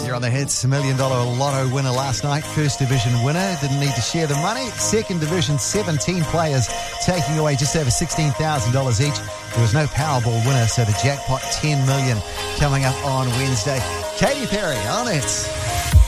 here on the Hits. $1 million lotto winner last night. First division winner. Didn't need to share the money. Second division, 17 players taking away just over $16,000 each. There was no Powerball winner, so the jackpot $10 million coming up on Wednesday. Katy Perry on Hits.